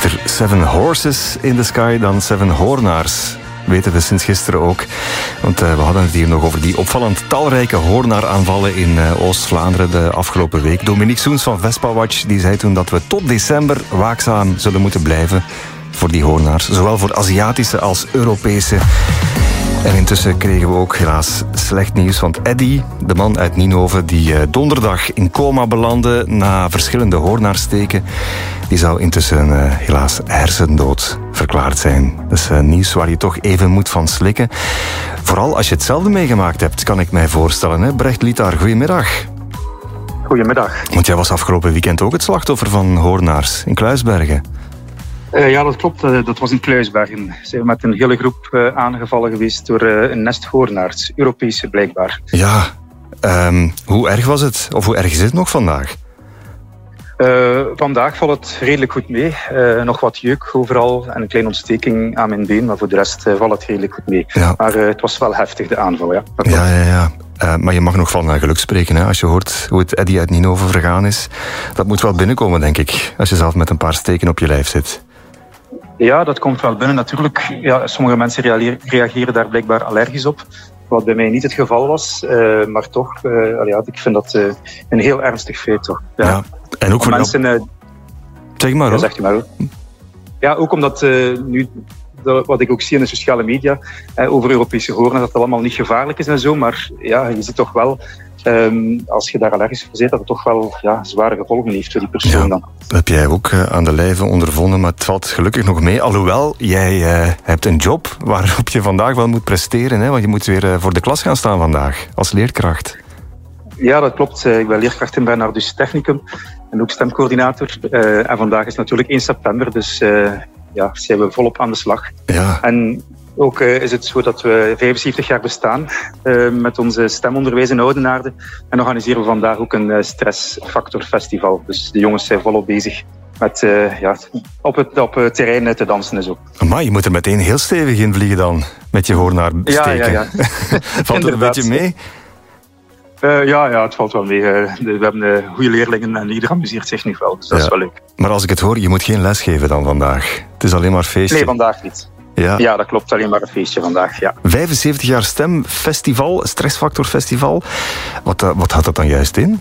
Beter 7 horses in the sky dan 7 hoornaars. Weten we sinds gisteren ook. Want we hadden het hier nog over die opvallend talrijke hoornaaraanvallen in Oost-Vlaanderen de afgelopen week. Dominique Soens van Vespa Watch die zei toen dat we tot december waakzaam zullen moeten blijven voor die hoornaars. Zowel voor Aziatische als Europese. En intussen kregen we ook helaas slecht nieuws. Want Eddy, de man uit Ninove die donderdag in coma belandde na verschillende hoornaarsteken, die zou intussen helaas hersendood verklaard zijn. Dat is nieuws waar je toch even moet van slikken. Vooral als je hetzelfde meegemaakt hebt, kan ik mij voorstellen. Hè? Brecht Lietaar, goedemiddag. Goedemiddag. Want jij was afgelopen weekend ook het slachtoffer van hoornaars in Kluisbergen. Ja, dat klopt. Dat was in Kluisbergen. Zijn we met een hele groep aangevallen geweest door een nest hoornaars. Europese blijkbaar. Ja, hoe erg was het? Of hoe erg is het nog vandaag? Vandaag valt het redelijk goed mee. Nog wat jeuk overal en een kleine ontsteking aan mijn been. Maar voor de rest valt het redelijk goed mee. Ja. Maar het was wel heftig, de aanval. Ja, ja. Maar je mag nog van geluk spreken, hè? Als je hoort hoe het Eddy uit Ninove vergaan is. Dat moet wel binnenkomen, denk ik. Als je zelf met een paar steken op je lijf zit. Ja, dat komt wel binnen natuurlijk. Ja, sommige mensen reageren daar blijkbaar allergisch op. Wat bij mij niet het geval was. Maar toch, ik vind dat een heel ernstig feit. Toch? Ja. En ook voor mensen... Zeg maar, hoor. Zegt u maar, hoor. Ja, ook omdat nu... Wat ik ook zie in de sociale media over Europese hoornaars, dat het allemaal niet gevaarlijk is en zo. Maar ja, je ziet toch wel, als je daar allergisch voor zit, dat het toch wel zware gevolgen heeft voor die persoon dan. Dat heb jij ook aan de lijve ondervonden, maar het valt gelukkig nog mee. Alhoewel, jij hebt een job waarop je vandaag wel moet presteren. Hè? Want je moet weer voor de klas gaan staan vandaag, als leerkracht. Ja, dat klopt. Ik ben leerkracht in Bernardus Technicum en ook stemcoördinator. En vandaag is natuurlijk 1 september, dus... zijn we volop aan de slag. Ja. En ook is het zo dat we 75 jaar bestaan met onze stemonderwijs in Oudenaarde. En organiseren we vandaag ook een stressfactorfestival. Dus de jongens zijn volop bezig met op het terrein te dansen en zo. Maar je moet er meteen heel stevig in vliegen dan, met je hoornaar steken. Ja. Valt het een beetje mee? Het valt wel mee. We hebben goede leerlingen en iedereen amuseert zich nu wel. Dus dat is wel leuk. Maar als ik het hoor, je moet geen les geven dan vandaag. Het is alleen maar feestje. Nee, vandaag niet. Ja, dat klopt. Alleen maar een feestje vandaag, ja. 75 jaar stemfestival, stressfactorfestival. Wat houdt dat dan juist in?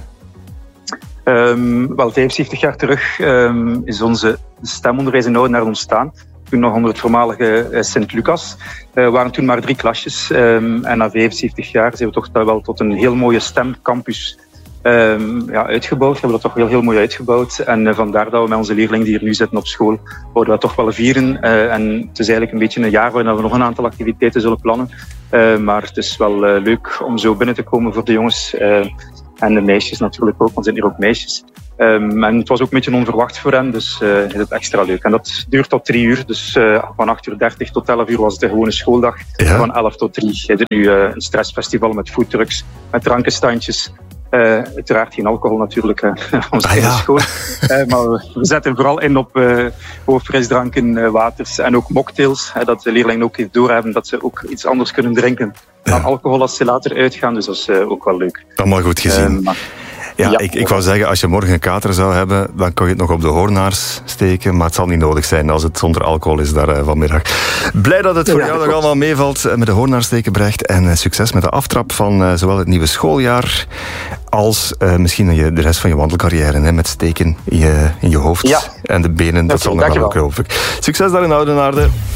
75 jaar terug is onze stemonderwijs in Oudenaarde ontstaan. Toen nog onder het voormalige Sint-Lucas. Waren toen maar 3 klasjes. En na 75 jaar zijn we toch wel tot een heel mooie stemcampus uitgebouwd. We hebben dat toch heel mooi uitgebouwd. En vandaar dat we met onze leerlingen die hier nu zitten op school, wouden we dat toch wel vieren. En het is eigenlijk een beetje een jaar waarin we nog een aantal activiteiten zullen plannen. Maar het is wel leuk om zo binnen te komen voor de jongens. En de meisjes natuurlijk ook, want er zijn hier ook meisjes. En het was ook een beetje onverwacht voor hen, dus is het extra leuk. En dat duurt tot 3 uur, dus van 8:30 tot 11 uur was het een gewone schooldag. Ja. Van 11 tot 3 is er nu een stressfestival met foodtrucks, met drankenstandjes. Uiteraard geen alcohol natuurlijk, onze school. Maar we zetten vooral in op frisdranken, waters en ook mocktails. Dat de leerlingen ook doorhebben dat ze ook iets anders kunnen drinken dan alcohol als ze later uitgaan. Dus dat is ook wel leuk. Allemaal goed gezien. Ik wou zeggen, als je morgen een kater zou hebben, dan kan je het nog op de hoornaars steken, maar het zal niet nodig zijn als het zonder alcohol is daar vanmiddag. Blij dat het voor jou nog allemaal meevalt met de hoornaarsteken, Brecht, en succes met de aftrap van zowel het nieuwe schooljaar als misschien de rest van je wandelcarrière, hè, met steken in je hoofd en de benen. Dat zal nog wel ook, hoop ik. Succes daar in Oudenaarde.